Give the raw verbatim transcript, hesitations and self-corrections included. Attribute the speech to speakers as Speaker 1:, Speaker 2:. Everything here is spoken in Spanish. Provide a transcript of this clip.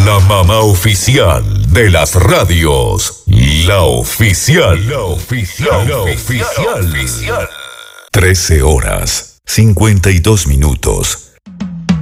Speaker 1: La mamá oficial de las radios. La oficial. La oficial. La oficial. trece horas, cincuenta y dos minutos.